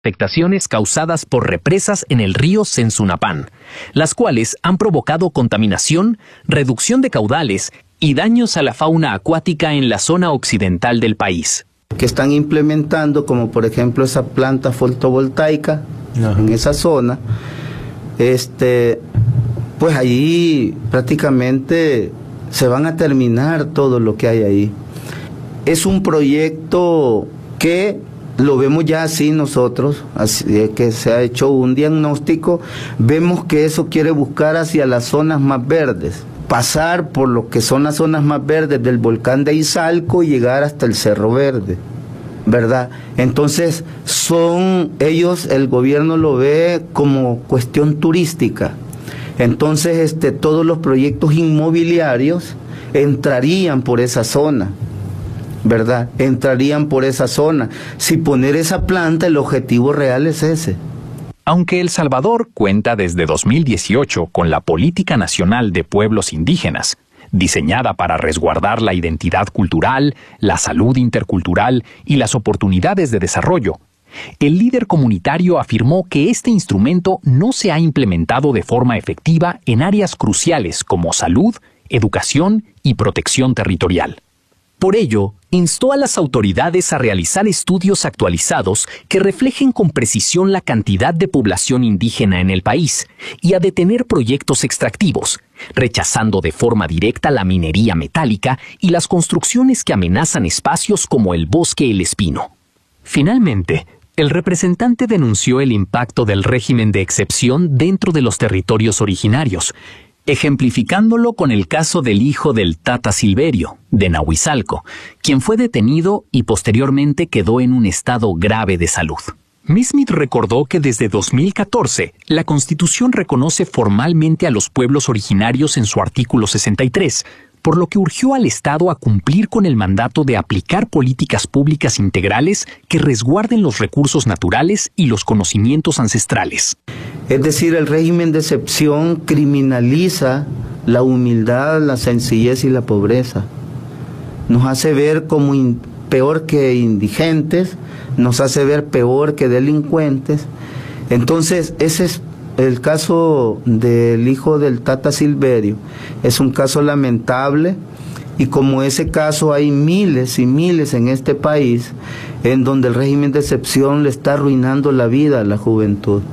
afectaciones causadas por represas en el río Sensunapán, las cuales han provocado contaminación, reducción de caudales y daños a la fauna acuática en la zona occidental del país. Que están implementando, como por ejemplo esa planta fotovoltaica en esa zona, pues ahí prácticamente se van a terminar todo lo que hay ahí. Es un proyecto que lo vemos ya así nosotros, así que se ha hecho un diagnóstico, vemos que eso quiere buscar hacia las zonas más verdes, pasar por lo que son las zonas más verdes del volcán de Izalco y llegar hasta el Cerro Verde, ¿verdad? Entonces ellos, el gobierno lo ve como cuestión turística. Entonces todos los proyectos inmobiliarios entrarían por esa zona, ¿verdad? Entrarían por esa zona. Si poner esa planta, el objetivo real es ese. Aunque El Salvador cuenta desde 2018 con la Política Nacional de Pueblos Indígenas, diseñada para resguardar la identidad cultural, la salud intercultural y las oportunidades de desarrollo, el líder comunitario afirmó que este instrumento no se ha implementado de forma efectiva en áreas cruciales como salud, educación y protección territorial. Por ello, instó a las autoridades a realizar estudios actualizados que reflejen con precisión la cantidad de población indígena en el país y a detener proyectos extractivos, rechazando de forma directa la minería metálica y las construcciones que amenazan espacios como el Bosque El Espino. Finalmente, el representante denunció el impacto del régimen de excepción dentro de los territorios originarios, ejemplificándolo con el caso del hijo del Tata Silverio, de Nahuizalco, quien fue detenido y posteriormente quedó en un estado grave de salud. Smith recordó que desde 2014, la Constitución reconoce formalmente a los pueblos originarios en su artículo 63, por lo que urgió al Estado a cumplir con el mandato de aplicar políticas públicas integrales que resguarden los recursos naturales y los conocimientos ancestrales. Es decir, el régimen de excepción criminaliza la humildad, la sencillez y la pobreza. Nos hace ver como peor que indigentes, nos hace ver peor que delincuentes. Entonces, ese es el caso del hijo del Tata Silverio. Es un caso lamentable y como ese caso hay miles y miles en este país en donde el régimen de excepción le está arruinando la vida a la juventud.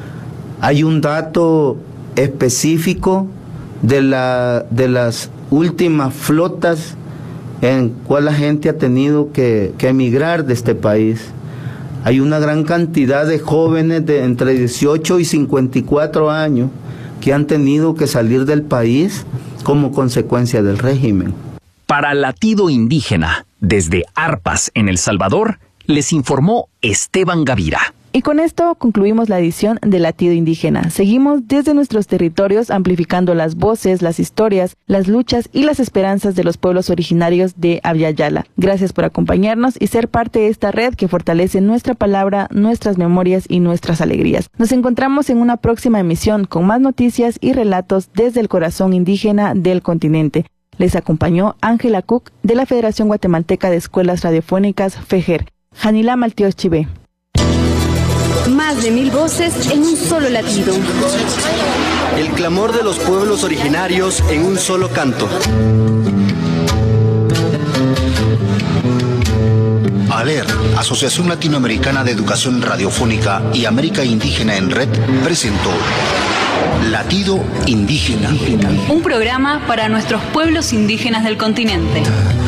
Hay un dato específico de las últimas flotas en cual la gente ha tenido que emigrar de este país. Hay una gran cantidad de jóvenes de entre 18 y 54 años que han tenido que salir del país como consecuencia del régimen. Para Latido Indígena, desde Arpas, en El Salvador, les informó Esteban Gavira. Y con esto concluimos la edición de Latido Indígena. Seguimos desde nuestros territorios amplificando las voces, las historias, las luchas y las esperanzas de los pueblos originarios de Abya Yala. Gracias por acompañarnos y ser parte de esta red que fortalece nuestra palabra, nuestras memorias y nuestras alegrías. Nos encontramos en una próxima emisión con más noticias y relatos desde el corazón indígena del continente. Les acompañó Ángela Cook de la Federación Guatemalteca de Escuelas Radiofónicas, FEGER. Janila Maltíos Chivé. Más de 1000 voces en un solo latido. El clamor de los pueblos originarios en un solo canto. ALER, Asociación Latinoamericana de Educación Radiofónica y América Indígena en Red, presentó Latido Indígena. Un programa para nuestros pueblos indígenas del continente.